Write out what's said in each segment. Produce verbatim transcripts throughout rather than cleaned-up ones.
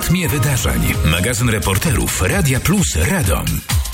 rytmie wydarzeń. Magazyn reporterów Radia Plus Radom.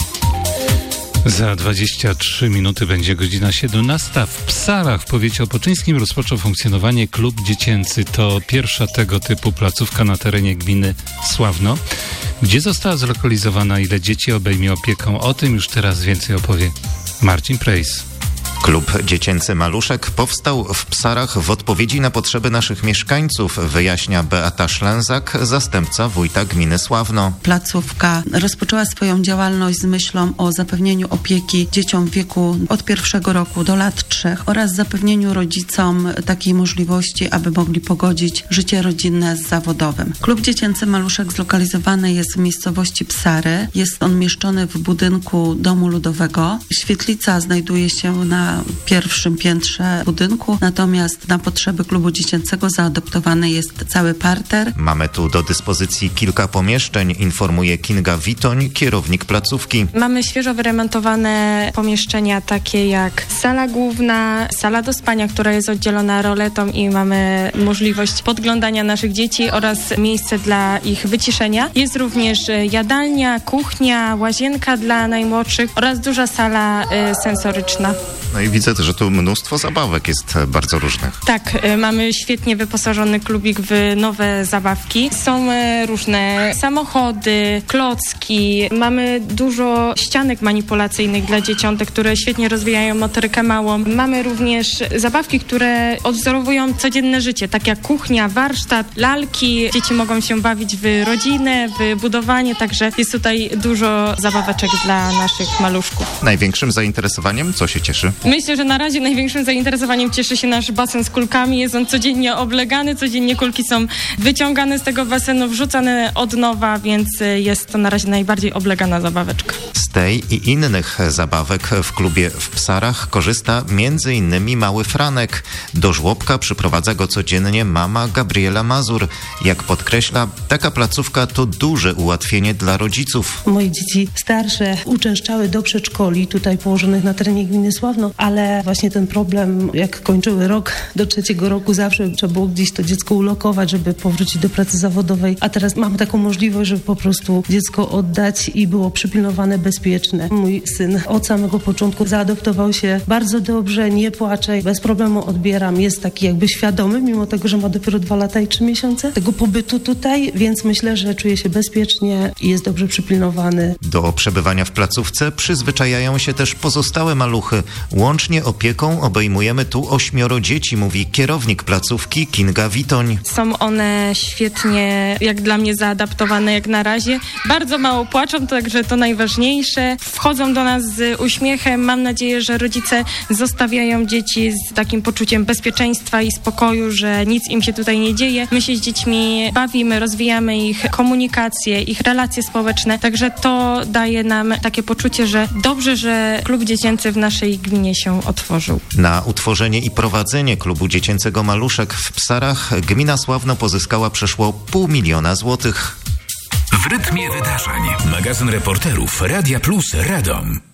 Za dwadzieścia trzy minuty będzie godzina siedemnasta. W Psarach w powiecie opoczyńskim rozpoczął funkcjonowanie klub dziecięcy. To pierwsza tego typu placówka na terenie gminy Sławno. Gdzie została zlokalizowana, ile dzieci obejmie opieką? O tym już teraz więcej opowie Marcin Prejs. Klub dziecięcy Maluszek powstał w Psarach w odpowiedzi na potrzeby naszych mieszkańców, wyjaśnia Beata Szlęzak, zastępca wójta gminy Sławno. Placówka rozpoczęła swoją działalność z myślą o zapewnieniu opieki dzieciom w wieku od pierwszego roku do lat trzech oraz zapewnieniu rodzicom takiej możliwości, aby mogli pogodzić życie rodzinne z zawodowym. Klub dziecięcy Maluszek zlokalizowany jest w miejscowości Psary. Jest on umieszczony w budynku Domu Ludowego. Świetlica znajduje się na pierwszym piętrze budynku, natomiast na potrzeby klubu dziecięcego zaadoptowany jest cały parter. Mamy tu do dyspozycji kilka pomieszczeń, informuje Kinga Witoń, kierownik placówki. Mamy świeżo wyremontowane pomieszczenia takie jak sala główna, sala do spania, która jest oddzielona roletą i mamy możliwość podglądania naszych dzieci oraz miejsce dla ich wyciszenia. Jest również jadalnia, kuchnia, łazienka dla najmłodszych oraz duża sala y, sensoryczna. No i widzę też, że tu mnóstwo zabawek jest bardzo różnych. Tak, y, mamy świetnie wyposażony klubik w nowe zabawki. Są y, różne samochody, klocki. Mamy dużo ścianek manipulacyjnych dla dzieciątek, które świetnie rozwijają motorykę małą. Mamy również zabawki, które odwzorowują codzienne życie, tak jak kuchnia, warsztat, lalki. Dzieci mogą się bawić w rodzinę, w budowanie, także jest tutaj dużo zabaweczek dla naszych maluszków. Największym zainteresowaniem co się cieszy? Myślę, że na razie największym zainteresowaniem cieszy się nasz basen z kulkami. Jest on codziennie oblegany, codziennie kulki są wyciągane z tego basenu, wrzucane od nowa, więc jest to na razie najbardziej oblegana zabaweczka. Z tej i innych zabawek w klubie w Psarach korzysta między innymi mały Franek. Do żłobka przyprowadza go codziennie mama Gabriela Mazur. Jak podkreśla, taka placówka to duże ułatwienie dla rodziców. Moje dzieci starsze uczęszczały do przedszkoli tutaj położonych na terenie gminy Sławno, ale właśnie ten problem, jak kończyły rok, do trzeciego roku zawsze trzeba było gdzieś to dziecko ulokować, żeby powrócić do pracy zawodowej, a teraz mamy taką możliwość, żeby po prostu dziecko oddać i było przypilnowane bezpieczne. Mój syn od samego początku zaadoptował się bardzo dobrze, nie płacze, bez problemu odbieram, jest taki jakby świadomy, mimo tego, że ma dopiero dwa lata i trzy miesiące tego pobytu tutaj, więc myślę, że czuje się bezpiecznie i jest dobrze przypilnowany. Do przebywania w placówce przyzwyczajają się też pozostałe maluchy. Łącznie opieką obejmujemy tu ośmioro dzieci, mówi kierownik placówki Kinga Witoń. Są one świetnie, jak dla mnie, zaadaptowane jak na razie. Bardzo mało płaczą, także to najważniejsze. Wchodzą do nas z uśmiechem. Mam nadzieję, że rodzice zostawiają dzieci z takim poczuciem bezpieczeństwa i spokoju, że nic im się tutaj nie dzieje. My się z dziećmi bawimy, rozwijamy ich komunikację, ich relacje społeczne, także to daje nam takie poczucie, że dobrze, że klub dziecięcy w naszej gminie się otworzył. Na utworzenie i prowadzenie klubu dziecięcego Maluszek w Psarach gmina Sławno pozyskała przeszło pół miliona złotych. W rytmie wydarzeń. Magazyn reporterów Radia Plus Radom.